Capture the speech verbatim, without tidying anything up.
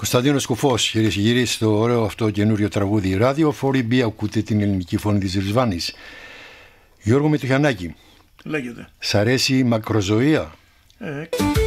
Κωνσταντίνος Κουφός, κυρίες και κύριοι, στο ωραίο αυτό καινούριο τραγούδι Ράδιο φορ ι μπι, ακούτε την ελληνική φωνή της Ρισβάνης. Γιώργο Μητροχιαννάκη, λέγεται. Σ' αρέσει η μακροζωία? Ε,